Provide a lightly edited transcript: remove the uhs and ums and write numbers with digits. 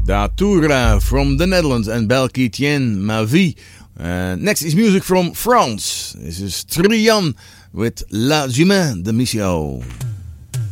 Datura from the Netherlands and Belki Tien Ma Vie. Next is music from France. This is Trian with La Jument de Mission.